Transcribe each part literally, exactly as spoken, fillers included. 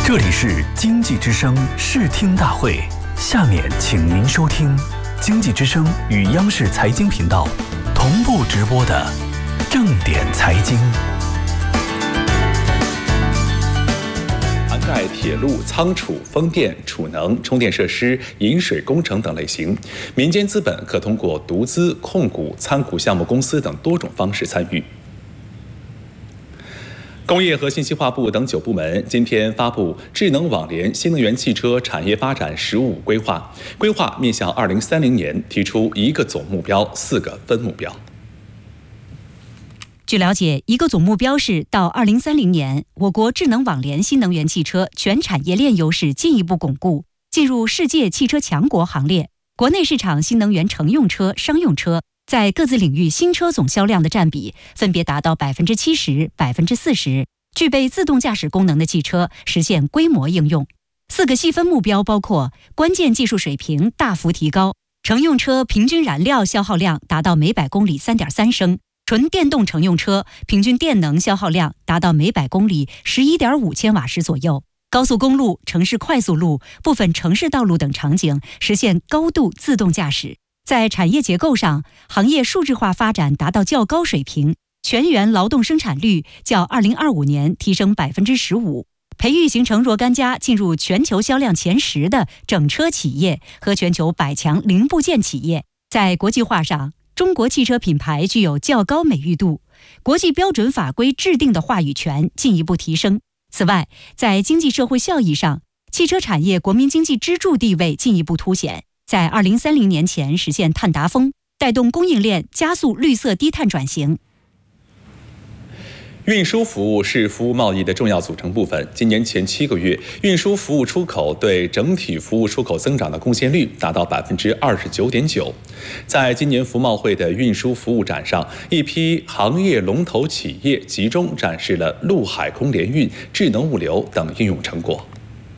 这里是经济之声视听大会，下面请您收听经济之声与央视财经频道同步直播的正点财经。 涵盖铁路、仓储、风电、储能、充电设施、饮水工程等类型，民间资本可通过独资、控股、参股项目公司等多种方式参与。工业和信息化部等九部门今天发布智能网联新能源汽车产业发展“十五五”规划，规划面向二零三零年提出一个总目标、四个分目标。 据了解，一个总目标是到二零三零年，我国智能网联新能源汽车全产业链优势进一步巩固，进入世界汽车强国行列。国内市场新能源乘用车、商用车在各自领域新车总销量的占比分别达到百分之七十、百分之四十。具备自动驾驶功能的汽车实现规模应用。四个细分目标包括：关键技术水平大幅提高，乘用车平均燃料消耗量达到每百公里 三点三升。纯电动乘用车平均电能消耗量达到每百公里 十一点五千瓦时左右，高速公路、城市快速路、部分城市道路等场景实现高度自动驾驶。在产业结构上，行业数字化发展达到较高水平，全员劳动生产率较二零二五年提升 百分之十五， 培育形成若干家进入全球销量前十的整车企业和全球百强零部件企业。在国际化上，中国汽车品牌具有较高美誉度，国际标准法规制定的话语权进一步提升。此外，在经济社会效益上，汽车产业国民经济支柱地位进一步凸显，在二零三零年前实现碳达峰，带动供应链加速绿色低碳转型。 运输服务是服务贸易的重要组成部分。今年前七个月，运输服务出口对整体服务出口增长的贡献率达到 百分之二十九点九。在今年服贸会的运输服务展上，一批行业龙头企业集中展示了陆海空联运、智能物流等应用成果。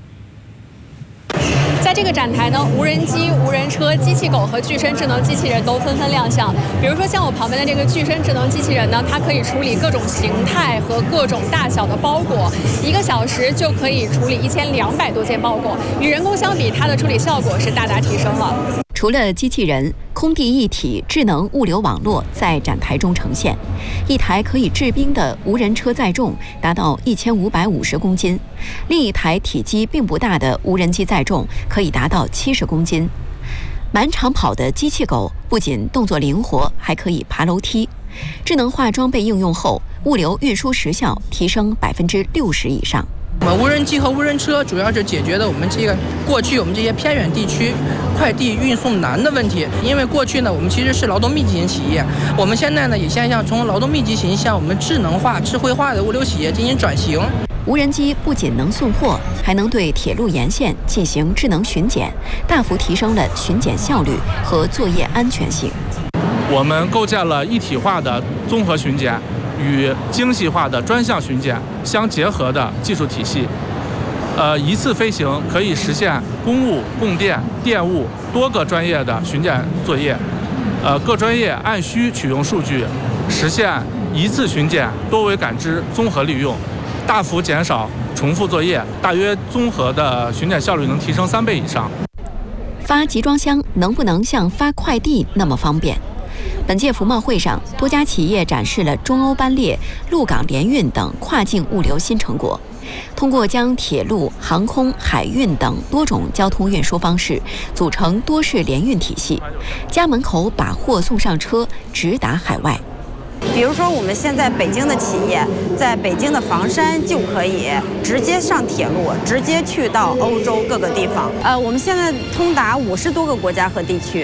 在这个展台呢，无人机、无人车、机器狗和具身智能机器人都纷纷亮相。比如说像我旁边的这个具身智能机器人呢，它可以处理各种形态和各种大小的包裹，一个小时就可以处理一千两百多件包裹，与人工相比，它的处理效果是大大提升了。 除了机器人，空地一体智能物流网络在展台中呈现。一台可以制冰的无人车载重达到一千五百五十公斤，另一台体积并不大的无人机载重可以达到七十公斤。满场跑的机器狗不仅动作灵活，还可以爬楼梯。智能化装备应用后，物流运输时效提升百分之六十以上。 我们无人机和无人车主要是解决的我们这个过去我们这些偏远地区快递运送难的问题。因为过去呢，我们其实是劳动密集型企业，我们现在呢也现向从劳动密集型向我们智能化、智慧化的物流企业进行转型。 无人机不仅能送货，还能对铁路沿线进行智能巡检，大幅提升了巡检效率和作业安全性。 我们构建了一体化的综合巡检与精细化的专项巡检相结合的技术体系，呃，一次飞行可以实现公务、供电、电务多个专业的巡检作业，呃，各专业按需取用数据，实现一次巡检多维感知综合利用，大幅减少重复作业，大约综合的巡检效率能提升三倍以上。 发集装箱能不能像发快递那么方便？本届服贸会上，多家企业展示了中欧班列、陆港联运等跨境物流新成果。通过将铁路、航空、海运等多种交通运输方式组成多式联运体系，家门口把货送上车，直达海外。 比如说，我们现在北京的企业在北京的房山就可以直接上铁路，直接去到欧洲各个地方。呃，我们现在通达五十多个国家和地区。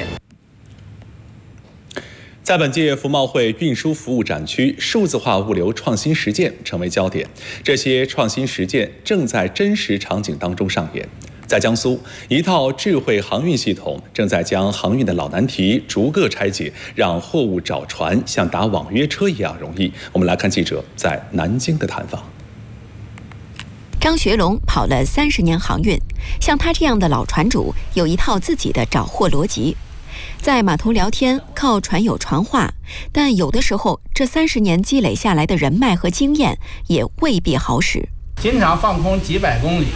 在本届服贸会运输服务展区，数字化物流创新实践成为焦点。这些创新实践正在真实场景当中上演。在江苏，一套智慧航运系统正在将航运的老难题逐个拆解，让货物找船像打网约车一样容易。我们来看记者在南京的探访。 张学龙跑了三十年航运，像他这样的老船主有一套自己的找货逻辑。在码头聊天靠船友传话，但有的时候这三十年积累下来的人脉和经验也未必好使。 经常放空几百公里，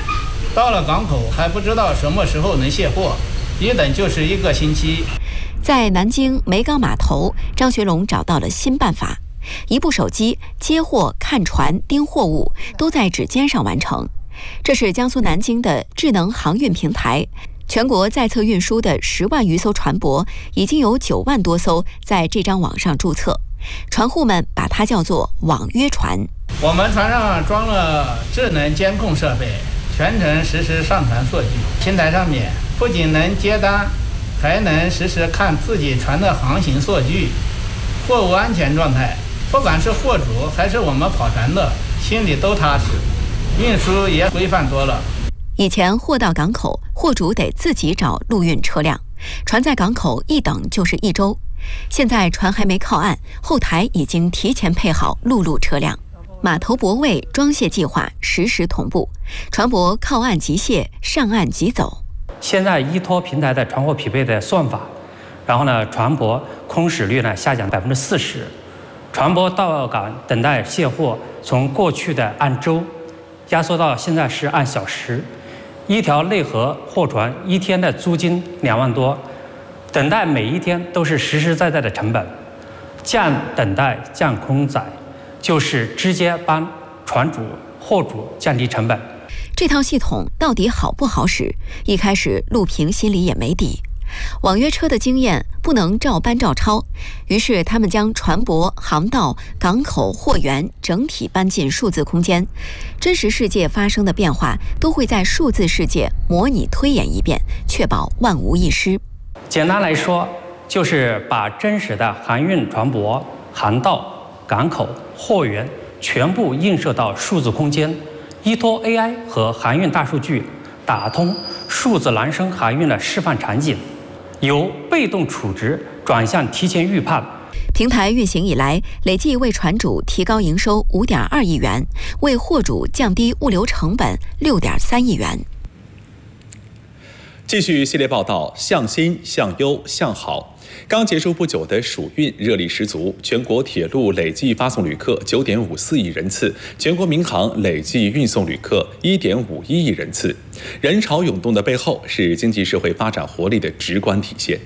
到了港口还不知道什么时候能卸货，一等就是一个星期。 在南京梅岗码头，张学龙找到了新办法，一部手机接货、看船、盯货物都在指尖上完成。这是江苏南京的智能航运平台，全国在册运输的十万余艘船舶，已经有九万多艘在这张网上注册。船户们把它叫做网约船。 我们船上装了智能监控设备，全程实时上传数据。平台上面不仅能接单，还能实时看自己船的航行数据、货物安全状态。不管是货主还是我们跑船的，心里都踏实，运输也规范多了。 以前货到港口，货主得自己找陆运车辆，船在港口一等就是一周。现在船还没靠岸，后台已经提前配好陆路车辆，码头泊位装卸计划实时同步，船舶靠岸即卸，上岸即走。 现在依托平台的船货匹配的算法，然后呢，船舶空驶率呢下降百分之四十，船舶到港等待卸货从过去的按周压缩到现在是按小时。一条内河货船一天的租金两万多，等待每一天都是实实在在的成本，降等待降空载，就是直接帮船主货主降低成本。 这套系统到底好不好使？一开始陆平心里也没底。网约车的经验不能照搬照抄，于是他们将船舶、航道、港口、货源整体搬进数字空间，真实世界发生的变化都会在数字世界模拟推演一遍，确保万无一失。 简单来说，就是把真实的航运船舶、航道、港口、货源全部映射到数字空间，依托 A I 和航运大数据，打通数字孪生航运的示范场景，由被动处置转向提前预判。 平台运行以来，累计为船主提高营收五点二亿元，为货主降低物流成本六点三亿元。 继续系列报道，向新、向优、向好。刚结束不久的暑运热力十足，全国铁路累计发送旅客九点五四亿人次，全国民航累计运送旅客一点五一亿人次。人潮涌动的背后，是经济社会发展活力的直观体现。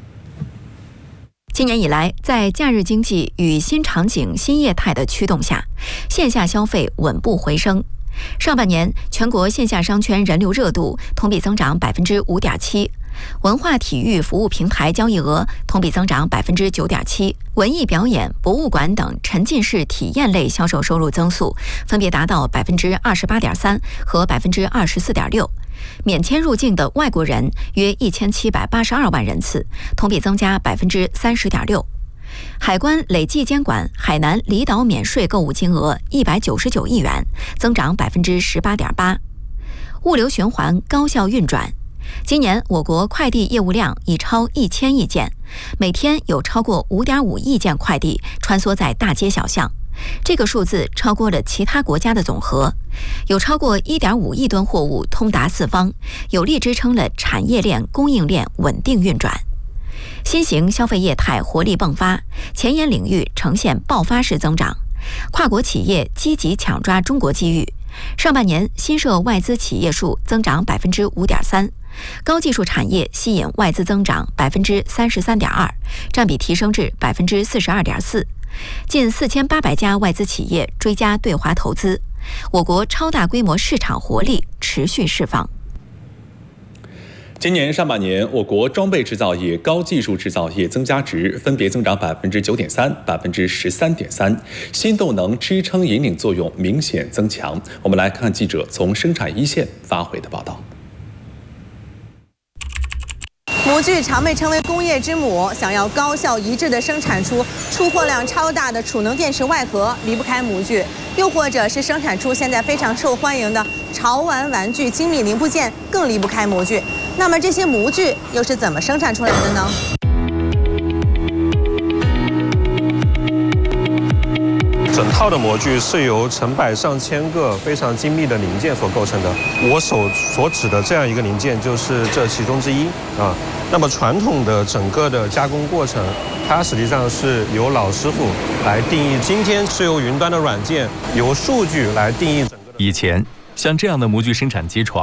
今年以来，在假日经济与新场景、新业态的驱动下，线下消费稳步回升。上半年，全国线下商圈人流热度同比增长百分之五点七，文化体育服务平台交易额同比增长百分之九点七，文艺表演、博物馆等沉浸式体验类销售收入增速分别达到百分之二十八点三和百分之二十四点六。免签入境的外国人约一千七百八十二万人次，同比增加百分之三十点六。海关累计监管海南离岛免税购物金额一百九十九亿元，增长百分之十八点八。物流循环高效运转，今年我国快递业务量已超一千亿件，每天有超过五点五亿件快递穿梭在大街小巷，这个数字超过了其他国家的总和。有超过一点五亿吨货物通达四方，有力支撑了产业链、供应链稳定运转。新型消费业态活力迸发，前沿领域呈现爆发式增长，跨国企业积极抢抓中国机遇。上半年新设外资企业数增长百分之五点三，高技术产业吸引外资增长百分之三十三点二，占比提升至百分之四十二点四。近四千八百家外资企业追加对华投资，我国超大规模市场活力持续释放。 今年上半年，我国装备制造业、高技术制造业增加值分别增长百分之九点三、百分之十三点三，新动能支撑引领作用明显增强。我们来看记者从生产一线发回的报道。 模具常被称为工业之母，想要高效一致地生产出出货量超大的储能电池外壳，离不开模具；又或者是生产出现在非常受欢迎的潮玩玩具精密零部件，更离不开模具。那么这些模具又是怎么生产出来的呢？ 整套的模具是由成百上千个非常精密的零件所构成的。我手所指的这样一个零件就是这其中之一啊。那么传统的整个的加工过程，它实际上是由老师傅来定义。今天是由云端的软件，由数据来定义整个的。 以前像这样的模具生产机床，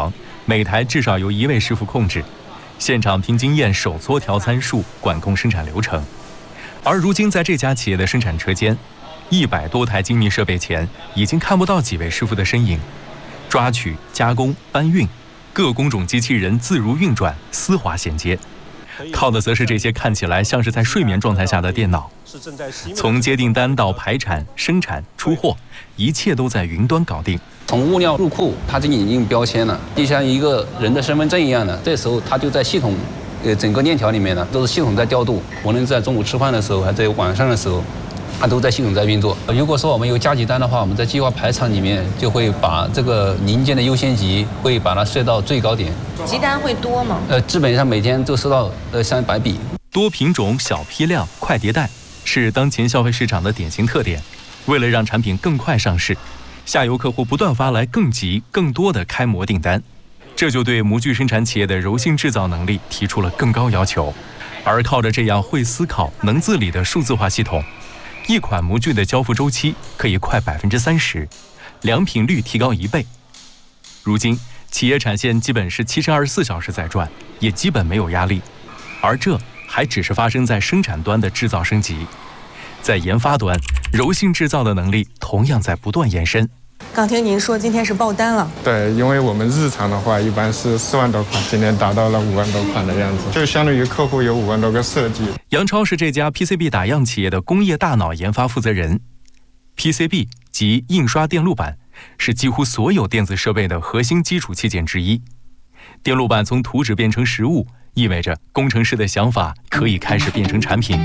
每台至少由一位师傅控制，现场凭经验手搓调参数，管控生产流程。而如今在这家企业的生产车间，一百多台精密设备前，已经看不到几位师傅的身影。抓取、加工、搬运，各工种机器人自如运转，丝滑衔接。靠的则是这些看起来像是在睡眠状态下的电脑。从接订单到排产、生产、出货，一切都在云端搞定。 从物料入库，它这已经标签了，就像一个人的身份证一样的。这时候它就在系统，呃，整个链条里面呢，都是系统在调度。无论在中午吃饭的时候，还在晚上的时候，它都在系统在运作。如果说我们有加急单的话，我们在计划排场里面就会把这个零件的优先级会把它设到最高点。 急单会多吗？ 呃，基本上每天都收到呃上百笔。 多品种、小批量、快迭代是当前消费市场的典型特点。为了让产品更快上市，下游客户不断发来更急、更多的开模订单，这就对模具生产企业的柔性制造能力提出了更高要求。而靠着这样会思考、能自理的数字化系统，一款模具的交付周期可以快百分之三十，良品率提高一倍。如今，企业产线基本是七乘二十四小时在转，也基本没有压力。而这还只是发生在生产端的制造升级，在研发端，柔性制造的能力同样在不断延伸。 刚听您说今天是爆单了， 对，因为我们日常的话一般是四万多款，今天达到了五万多款的样子，就相当于客户有五万多个设计。 杨超是这家 P C B 打样企业的工业大脑研发负责人。P C B 即印刷电路板，是几乎所有电子设备的核心基础器件之一。电路板从图纸变成实物，意味着工程师的想法可以开始变成产品。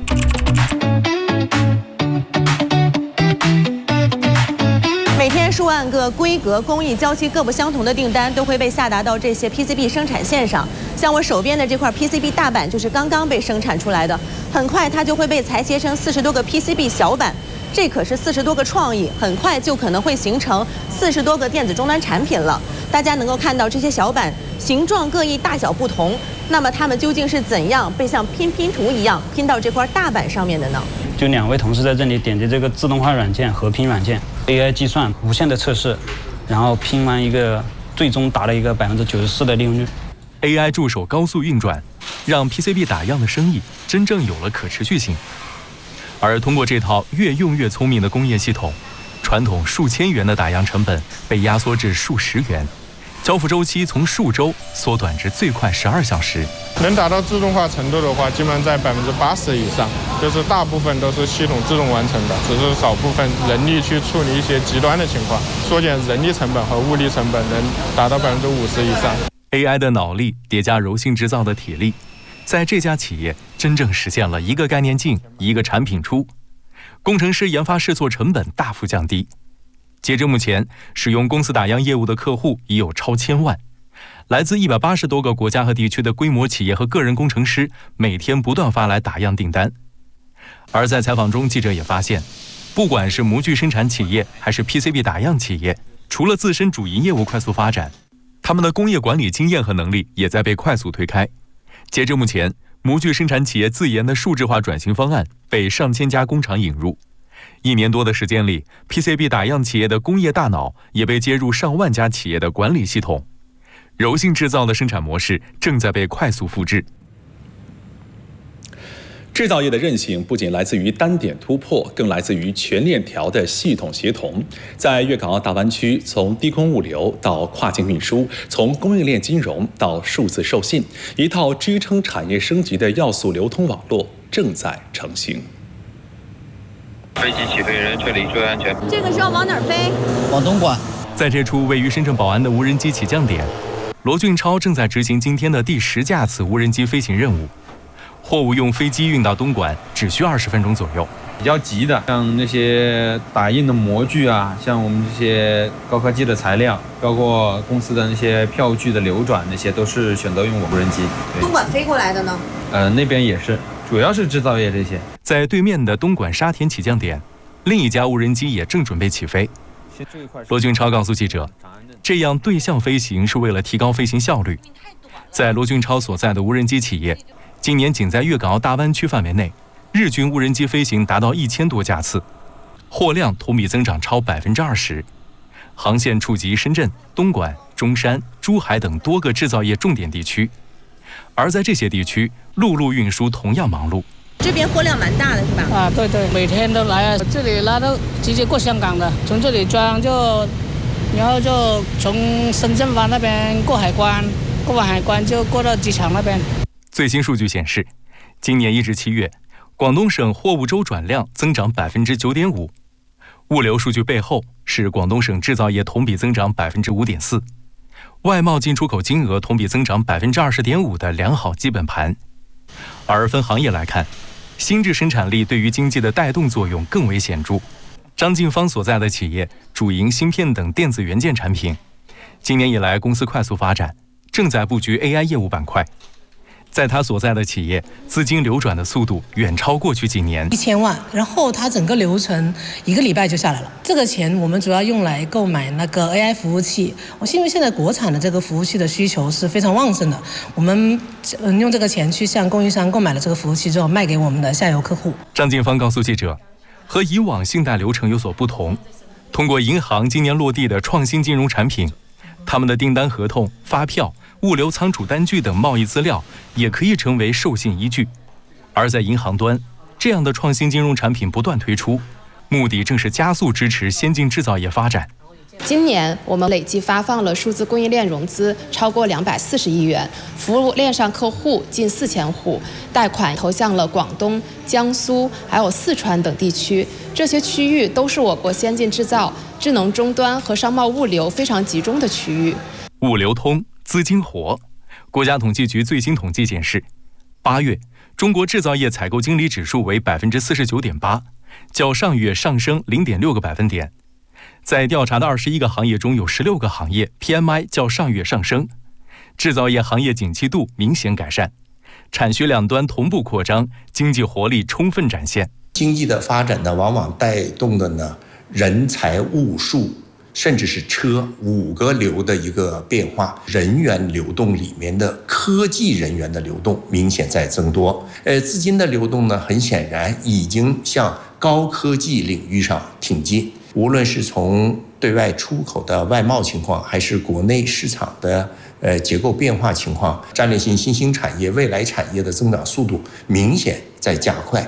每天数万个规格、工艺、交期各不相同的订单都会被下达到这些 P C B 生产线上。像我手边的这块 P C B 大板就是刚刚被生产出来的，很快它就会被裁切成四十多个 P C B 小板。这可是四十多个创意，很快就可能会形成四十多个电子终端产品了。大家能够看到这些小板形状各异，大小不同，那么它们究竟是怎样被像拼拼图一样拼到这块大板上面的呢？ 就两位同事在这里点击这个自动化软件合拼软件 ，A I 计算无限的测试，然后拼完一个，最终达了一个百分之九十四的利用率。 A I 助手高速运转，让 P C B 打样的生意真正有了可持续性。而通过这套越用越聪明的工业系统，传统数千元的打样成本被压缩至数十元，交付周期从数周缩短至最快十二小时。 能达到自动化程度的话，基本上在百分之八十以上，就是大部分都是系统自动完成的，只是少部分人力去处理一些极端的情况，缩减人力成本和物力成本能达到百分之五十以上。 A I 的脑力叠加柔性制造的体力，在这家企业真正实现了一个概念进，一个产品出，工程师研发试错成本大幅降低。截至目前，使用公司打样业务的客户已有超千万，来自一百八十多个国家和地区的规模企业和个人工程师每天不断发来打样订单。而在采访中，记者也发现，不管是模具生产企业还是 P C B 打样企业，除了自身主营业务快速发展，他们的工业管理经验和能力也在被快速推开。截至目前，模具生产企业自研的数字化转型方案被上千家工厂引入。一年多的时间里 ，P C B 打样企业的工业大脑也被接入上万家企业的管理系统。柔性制造的生产模式正在被快速复制。 制造业的韧性不仅来自于单点突破，更来自于全链条的系统协同。在粤港澳大湾区，从低空物流到跨境运输，从供应链金融到数字授信，一套支撑产业升级的要素流通网络正在成型。 飞机起飞，人确立，注意安全。 这个是要往哪儿飞？ 往东莞。 在这处位于深圳宝安的无人机起降点，罗俊超正在执行今天的第十架次无人机飞行任务。货物用飞机运到东莞只需二十分钟左右。 比较急的，像那些打印的模具啊，像我们这些高科技的材料，包括公司的那些票据的流转，那些都是选择用无人机。 东莞飞过来的呢？ 呃，那边也是，主要是制造业这些。 在对面的东莞沙田起降点，另一架无人机也正准备起飞。罗俊超告诉记者，这样对向飞行是为了提高飞行效率。在罗俊超所在的无人机企业，今年仅在粤港澳大湾区范围内，日均无人机飞行达到一千多架次，货量同比增长超百分之二十。 航线触及深圳、东莞、中山、珠海等多个制造业重点地区。而在这些地区，陆路运输同样忙碌。 这边货量蛮大的是吧？ 啊，对对，每天都来啊，这里拉到直接过香港的，从这里装就，然后就从深圳湾那边过海关，过完海关就过到机场那边。 最新数据显示，今年一至七月，广东省货物周转量增长百分之九点五。物流数据背后是广东省制造业同比增长百分之五点四，外贸进出口金额同比增长百分之二十点五的良好基本盘。而分行业来看，新质生产力对于经济的带动作用更为显著。张晋芳所在的企业主营芯片等电子元件产品，今年以来公司快速发展，正在布局 A I 业务板块。在他所在的企业，资金流转的速度远超过去几年。 一千万，然后它整个流程一个礼拜就下来了。这个钱我们主要用来购买那个 A I 服务器。我因为现在国产的这个服务器的需求是非常旺盛的，我们用这个钱去向供应商购买了这个服务器之后，卖给我们的下游客户。 张晋芳告诉记者，和以往信贷流程有所不同，通过银行今年落地的创新金融产品，他们的订单合同、发票、物流仓储单据等贸易资料也可以成为授信依据。而在银行端，这样的创新金融产品不断推出，目的正是加速支持先进制造业发展。 今年我们累计发放了数字供应链融资超过两百四十亿元，服务链上客户近四千户，贷款投向了广东、江苏还有四川等地区。这些区域都是我国先进制造、智能终端和商贸物流非常集中的区域。 物流通，资金活。国家统计局最新统计显示，八月中国制造业采购经理指数为百分之四十九点八，较上月上升零点六个百分点。在调查的二十一个行业中，有十六个行业 P M I 较上月上升，制造业行业景气度明显改善，产学两端同步扩张，经济活力充分展现。 经济的发展呢，往往带动的呢人财物数，甚至是车五个流的一个变化。人员流动里面的科技人员的流动明显在增多。呃，资金的流动呢，很显然已经向高科技领域上挺进。无论是从对外出口的外贸情况，还是国内市场的呃结构变化情况，战略性新兴产业、未来产业的增长速度明显在加快。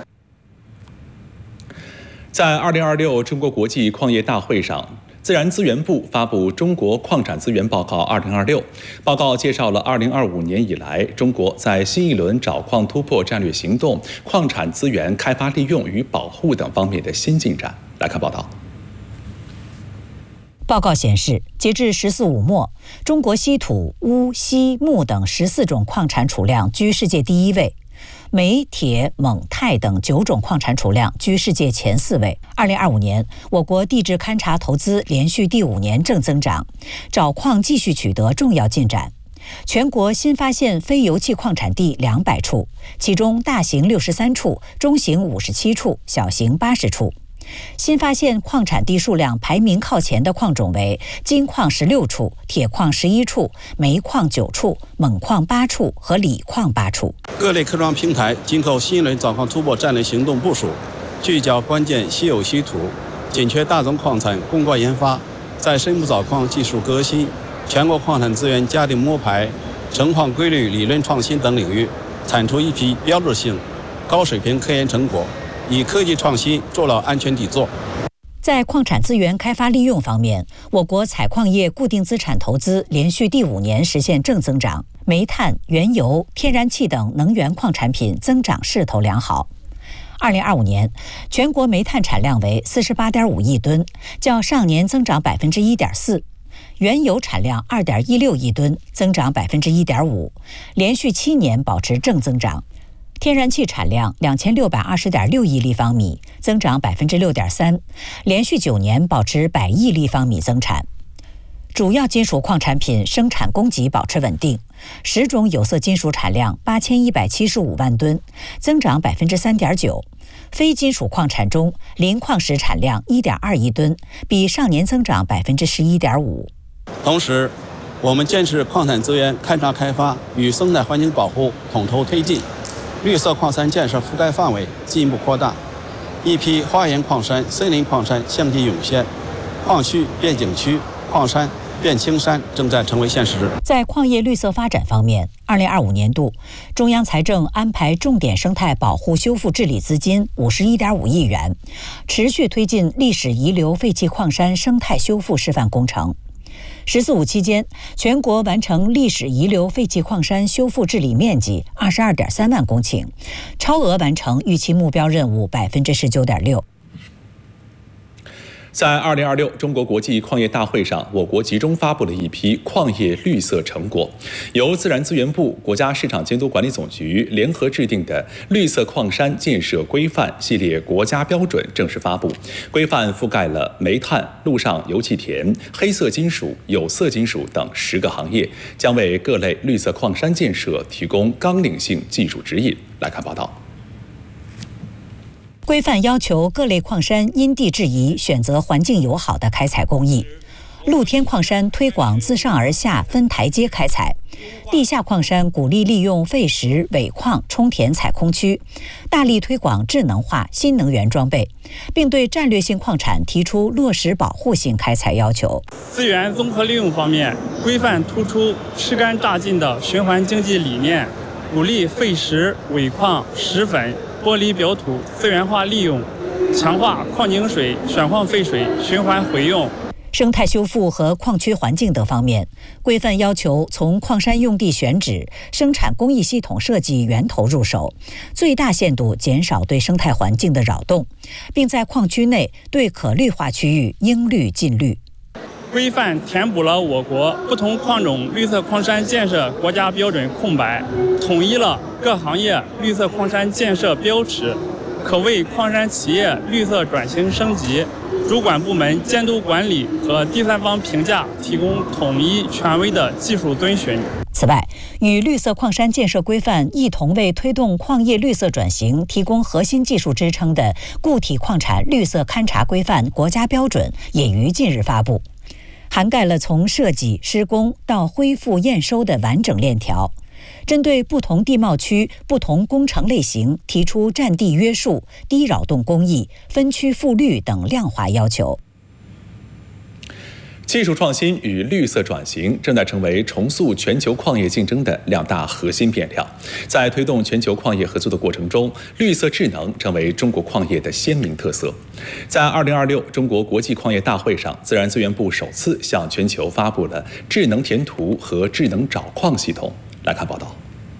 在二零二六中国国际矿业大会上，自然资源部发布《中国矿产资源报告二零二六》，报告介绍了二零二五年以来中国在新一轮找矿突破战略行动、矿产资源开发利用与保护等方面的新进展。来看报道。 报告显示，截至“十四五”末，中国稀土、钨、锡、钼等十四种矿产储量居世界第一位，煤、铁、锰、钛等九种矿产储量居世界前四位。二零二五年，我国地质勘察投资连续第五年正增长，找矿继续取得重要进展。全国新发现非油气矿产地两百处，其中大型六十三处，中型五十七处，小型八十处。新发现矿产地数量排名靠前的矿种为金矿十六处、铁矿十一处、煤矿九处、锰矿八处和锂矿八处。 各类科创平台今后新一轮找矿突破战略行动部署，聚焦关键稀有稀土、紧缺大宗矿产攻关研发，在深部找矿技术革新、全国矿产资源加定摸排、成矿规律理论创新等领域，产出一批标志性、高水平科研成果，以科技创新做牢安全底座。 在矿产资源开发利用方面，我国采矿业固定资产投资连续第五年实现正增长，煤炭、原油、天然气等能源矿产品增长势头良好。二零二五年，全国煤炭产量为四十八点五亿吨，较上年增长百分之一点四。原油产量二点一六亿吨，增长百分之一点五，连续七年保持正增长。天然气产量两千六百二十点六亿立方米，增长百分之六点三，连续九年保持百亿立方米增产。主要金属矿产品生产供给保持稳定，十种有色金属产量八千一百七十五万吨，增长百分之三点九。非金属矿产中，磷矿石产量一点二亿吨，比上年增长百分之十一点五。 同时，我们坚持矿产资源勘察开发与生态环境保护统筹推进。绿色矿山建设覆盖范围进一步扩大，一批花园矿山、森林矿山相继涌现，矿区变景区、 矿山变青山正在成为现实。 在矿业绿色发展方面，二零二五年度，中央财政安排重点生态保护修复治理资金五十一点五亿元，持续推进历史遗留废弃矿山生态修复示范工程。十四五期间，全国完成历史遗留废弃矿山修复治理面积二十二点三万公顷，超额完成预期目标任务百分之十九点六。 在二零二六中国国际矿业大会上，我国集中发布了一批矿业绿色成果，由自然资源部、国家市场监督管理总局联合制定的《绿色矿山建设规范》系列国家标准正式发布。规范覆盖了煤炭、陆上油气田、黑色金属、有色金属等十个行业，将为各类绿色矿山建设提供纲领性技术指引。来看报道。 规范要求各类矿山因地制宜选择环境友好的开采工艺，露天矿山推广自上而下分台阶开采，地下矿山鼓励利用废石尾矿充填采空区，大力推广智能化新能源装备，并对战略性矿产提出落实保护性开采要求。 资源综合利用方面，规范突出吃干榨净的循环经济理念，鼓励废石、尾矿、石粉、玻璃表土资源化利用，强化矿井水、选矿废水循环回用。 生态修复和矿区环境等方面，规范要求从矿山用地选址、生产工艺系统设计源头入手，最大限度减少对生态环境的扰动，并在矿区内对可绿化区域应绿尽绿。 规范填补了我国不同矿种绿色矿山建设国家标准空白，统一了各行业绿色矿山建设标尺，可为矿山企业绿色转型升级、主管部门监督管理和第三方评价提供统一权威的技术遵循。 此外，与绿色矿山建设规范一同为推动矿业绿色转型提供核心技术支撑的固体矿产绿色勘察规范国家标准也于近日发布，涵盖了从设计、施工到恢复验收的完整链条，针对不同地貌区、不同工程类型提出占地约束、低扰动工艺、分区复绿等量化要求。 技术创新与绿色转型正在成为重塑全球矿业竞争的两大核心变量。在推动全球矿业合作的过程中，绿色智能成为中国矿业的鲜明特色。在二零二六中国国际矿业大会上，自然资源部首次向全球发布了智能填图和智能找矿系统。来看报道。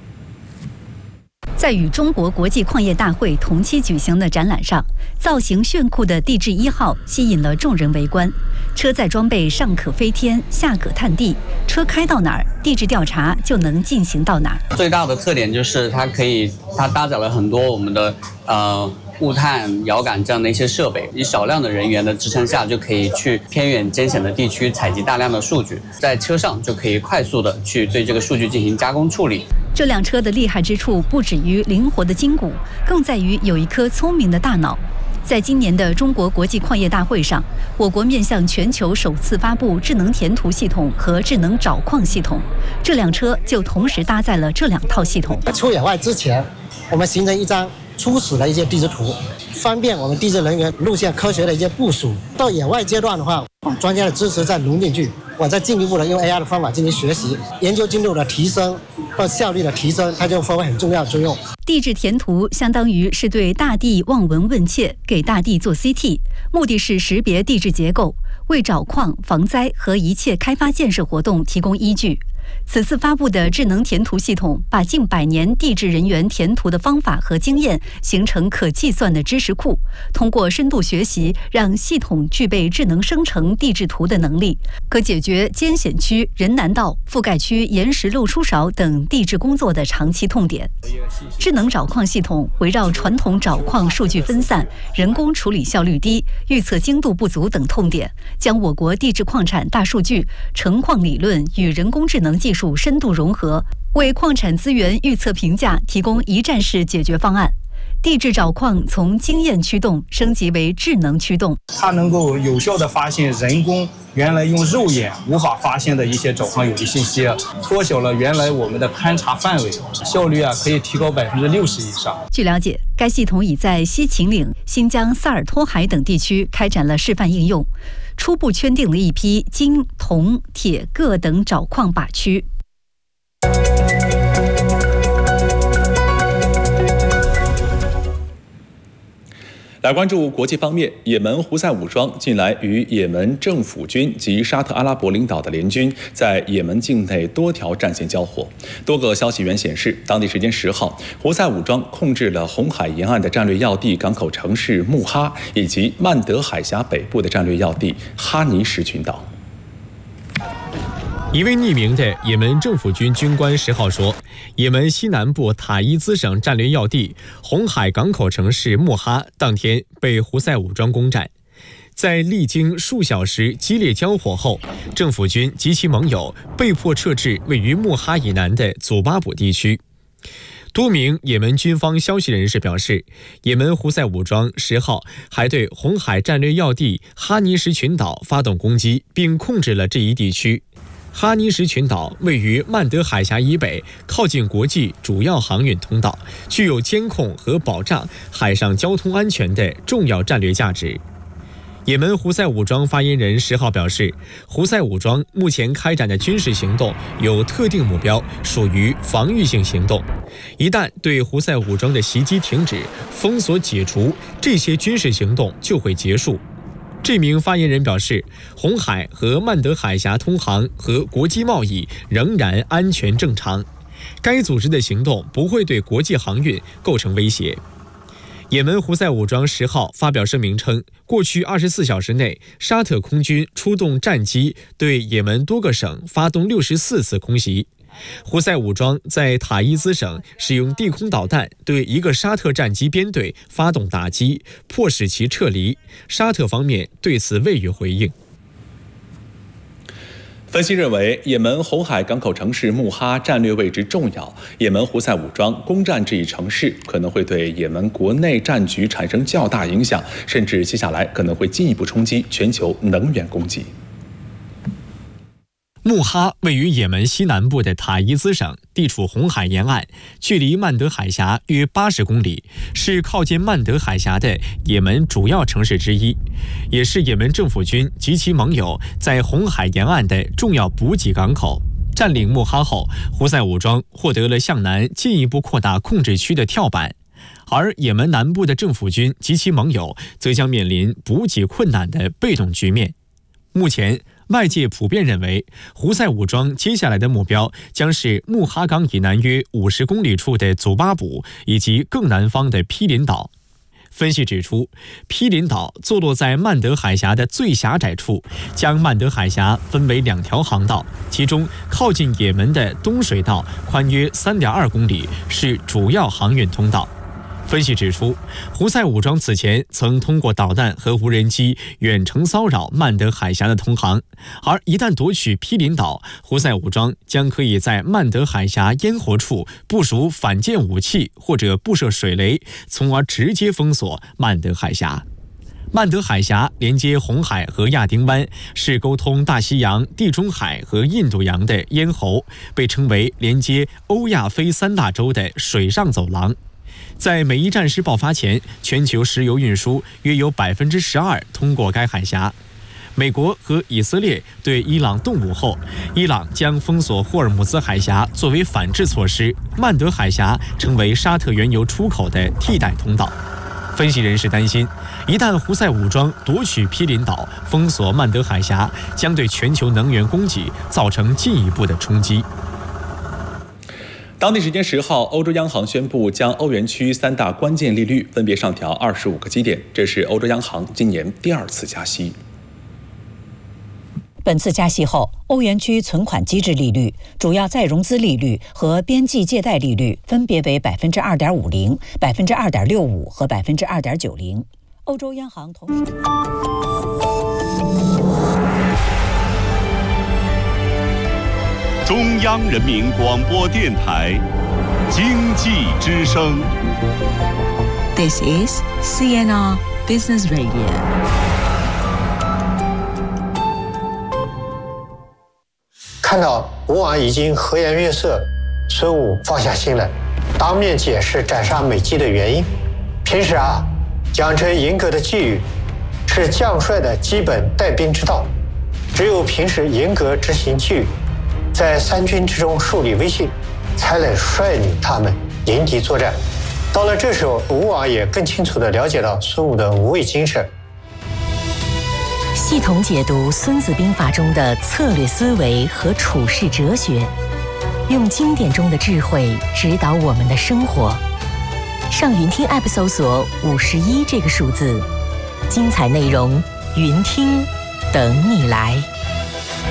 在与中国国际矿业大会同期举行的展览上，造型炫酷的地质一号吸引了众人围观。车载装备上可飞天，下可探地，车开到哪儿，地质调查就能进行到哪儿。 最大的特点就是它可以，它搭载了很多我们的呃物探、遥感这样的一些设备，以少量的人员的支撑下，就可以去偏远艰险的地区采集大量的数据，在车上就可以快速的去对这个数据进行加工处理。 这辆车的厉害之处不止于灵活的筋骨，更在于有一颗聪明的大脑。在今年的中国国际矿业大会上，我国面向全球首次发布智能填图系统和智能找矿系统，这辆车就同时搭载了这两套系统。 出野外之前，我们形成一张初始的一些地质图，方便我们地质人员路线科学的一些部署。到野外阶段的话，把专家的知识再融进去，我再进一步的用 A I 的方法进行学习，研究精度的提升和效率的提升，它就发挥很重要的作用。 地质填图相当于是对大地望闻问切，给大地做 C T， 目的是识别地质结构，为找矿、防灾和一切开发建设活动提供依据。此次发布的智能填图系统，把近百年地质人员填图的方法和经验形成可计算的知识库，通过深度学习，让系统具备智能生成地质图的能力，可解决艰险区、人难道、覆盖区岩石露出少等地质工作的长期痛点。智能找矿系统围绕传统找矿数据分散、人工处理效率低、预测精度不足等痛点，将我国地质矿产大数据、成矿理论与人工智能技术深度融合，为矿产资源预测评价提供一站式解决方案。地质找矿从经验驱动升级为智能驱动， 它能够有效地发现人工原来用肉眼无法发现的一些找矿有机信息，缩小了原来我们的勘察范围，效率啊可以提高百分之六十以上。 据了解，该系统已在西秦岭、新疆萨尔托海等地区开展了示范应用。 初步圈定了一批金、铜、铁、铬等沼矿靶区。 来关注国际方面，也门胡塞武装近来与也门政府军及沙特阿拉伯领导的联军在也门境内多条战线交火。多个消息源显示，当地时间十号，胡塞武装控制了红海沿岸的战略要地港口城市穆哈，以及曼德海峡北部的战略要地哈尼什群岛。 一位匿名的也门政府军军官十号说，也门西南部塔伊兹省战略要地红海港口城市穆哈当天被胡塞武装攻占。在历经数小时激烈交火后，政府军及其盟友被迫撤至位于穆哈以南的祖巴卜地区。多名也门军方消息人士表示，也门胡塞武装十号还对红海战略要地哈尼什群岛发动攻击，并控制了这一地区。哈尼什群岛位于曼德海峡以北，靠近国际主要航运通道，具有监控和保障海上交通安全的重要战略价值。也门胡塞武装发言人十号表示，胡塞武装目前开展的军事行动有特定目标，属于防御性行动。一旦对胡塞武装的袭击停止，封锁解除，这些军事行动就会结束。这名发言人表示，红海和曼德海峡通航和国际贸易仍然安全正常，该组织的行动不会对国际航运构成威胁。也门胡塞武装十号发表声明称，过去二十四小时内，沙特空军出动战机对也门多个省发动六十四次空袭。胡塞武装在塔伊兹省使用地空导弹对一个沙特战机编队发动打击，迫使其撤离。沙特方面对此未予回应。 分析认为，也门红海港口城市穆哈战略位置重要，也门胡塞武装攻占这一城市可能会对也门国内战局产生较大影响，甚至接下来可能会进一步冲击全球能源供给。 穆哈位于也门西南部的塔伊兹省，地处红海沿岸，距离曼德海峡约八十公里，是靠近曼德海峡的也门主要城市之一，也是也门政府军及其盟友在红海沿岸的重要补给港口。占领穆哈后，胡塞武装获得了向南进一步扩大控制区的跳板，而也门南部的政府军及其盟友则将面临补给困难的被动局面。目前外界普遍认为，胡塞武装接下来的目标将是穆哈港以南约五十公里处的祖巴卜以及更南方的毗邻岛。分析指出，毗邻岛坐落在曼德海峡的最狭窄处，将曼德海峡分为两条航道，其中靠近也门的东水道宽约 三点二公里，是主要航运通道。分析指出，胡塞武装此前曾通过导弹和无人机远程骚扰曼德海峡的通航，而一旦夺取毗邻岛，胡塞武装将可以在曼德海峡咽喉处部署反舰武器或者布设水雷，从而直接封锁曼德海峡。曼德海峡连接红海和亚丁湾，是沟通大西洋、地中海和印度洋的咽喉，被称为连接欧亚非三大洲的水上走廊。在美伊战事爆发前，全球石油运输约有 百分之十二 通过该海峡。美国和以色列对伊朗动武后，伊朗将封锁霍尔木兹海峡作为反制措施，曼德海峡成为沙特原油出口的替代通道。分析人士担心，一旦胡塞武装夺取毗邻岛，封锁曼德海峡，将对全球能源供给造成进一步的冲击。 当地时间十号，欧洲央行宣布将欧元区三大关键利率分别上调二十五个基点，这是欧洲央行今年第二次加息。 本次加息后，欧元区存款机制利率、主要再融资利率和边际借贷利率分别为百分之二点五零、百分之二点六五和百分之二点九零。欧洲央行同时。 中央人民广播电台经济之声。 This is C N R Business Radio。 看到国王已经和颜悦色，孙武放下心来，当面解释斩杀美姬的原因。平时啊，讲成严格的际遇， 是将帅的基本带兵之道。只有平时严格执行纪律，在三军之中树立威信，才能率领他们迎敌作战。到了这时候，吴王也更清楚地了解到孙武的无畏精神。 系统解读《孙子兵法》中的策略思维和处世哲学，用经典中的智慧指导我们的生活。上云听 App 搜索五十一这个数字，精彩内容云听等你来。